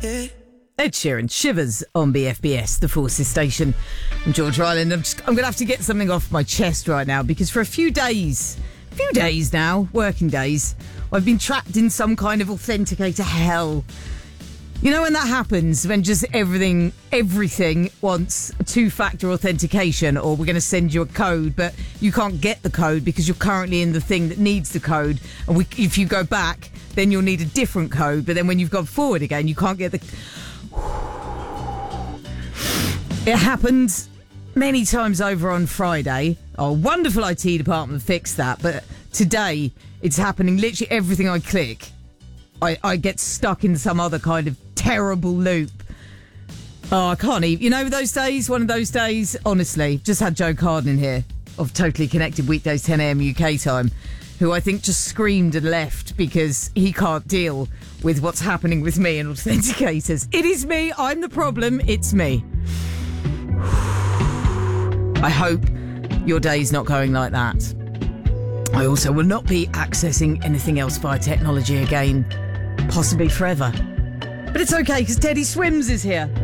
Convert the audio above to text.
Ed Sheeran, Shivers on BFBS, the Forces Station. I'm George Ryland. I'm going to have to get something off my chest right now because for a few days now, working days, I've been trapped in some kind of authenticator hell. You know when that happens, when just everything wants two-factor authentication, or we're going to send you a code, but you can't get the code because you're currently in the thing that needs the code. And if you go back, then you'll need a different code. But then when you've gone forward again, you can't get the... It happened many times over on Friday. Our wonderful IT department fixed that. But today, it's happening. Literally everything I click, I get stuck in some other kind of terrible loop. Oh, I can't even. You know those days? One of those days, honestly. Just had Joe Carden in here of Totally Connected weekdays 10 a.m. UK time, who I think just screamed and left because he can't deal with what's happening with me and authenticators. It is me. I'm the problem. It's me. I hope your day's not going like that. I also will not be accessing anything else via technology again, possibly forever. But it's okay because Teddy Swims is here.